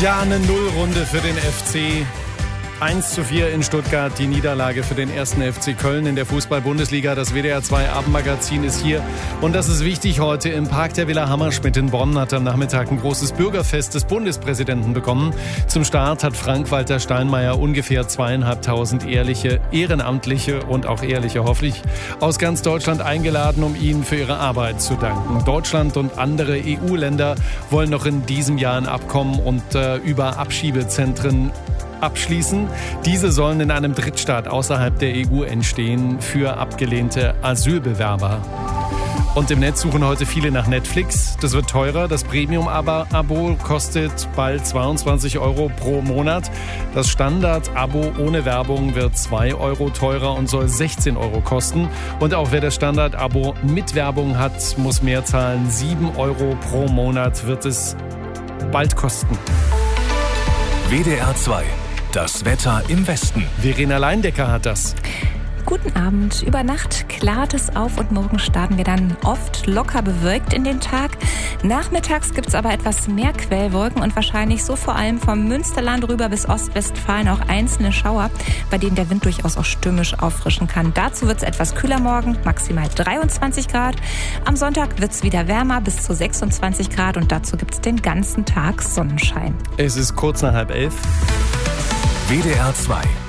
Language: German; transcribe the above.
Ja, eine Nullrunde für den FC. 1:4 in Stuttgart, die Niederlage für den 1. FC Köln in der Fußball-Bundesliga. Das WDR 2 Abendmagazin ist hier. Und das ist wichtig heute. Im Park der Villa Hammerschmidt in Bonn hat am Nachmittag ein großes Bürgerfest des Bundespräsidenten bekommen. Zum Start hat Frank-Walter Steinmeier ungefähr 2.500 ehrliche, ehrenamtliche und auch ehrliche, hoffentlich, aus ganz Deutschland eingeladen, um ihnen für ihre Arbeit zu danken. Deutschland und andere EU-Länder wollen noch in diesem Jahr ein Abkommen und über Abschiebezentren abschließen. Diese sollen in einem Drittstaat außerhalb der EU entstehen für abgelehnte Asylbewerber. Und im Netz suchen heute viele nach Netflix. Das wird teurer. Das Premium-Abo kostet bald 22 € pro Monat. Das Standard-Abo ohne Werbung wird 2 € teurer und soll 16 € kosten. Und auch wer das Standard-Abo mit Werbung hat, muss mehr zahlen. 7 € pro Monat wird es bald kosten. WDR 2. Das Wetter im Westen. Verena Leindecker hat das. Guten Abend. Über Nacht klart es auf und morgen starten wir dann oft locker bewölkt in den Tag. Nachmittags gibt es aber etwas mehr Quellwolken und wahrscheinlich so vor allem vom Münsterland rüber bis Ostwestfalen auch einzelne Schauer, bei denen der Wind durchaus auch stürmisch auffrischen kann. Dazu wird es etwas kühler morgen, maximal 23 Grad. Am Sonntag wird es wieder wärmer bis zu 26 Grad und dazu gibt es den ganzen Tag Sonnenschein. Es ist kurz nach 10:30. WDR 2.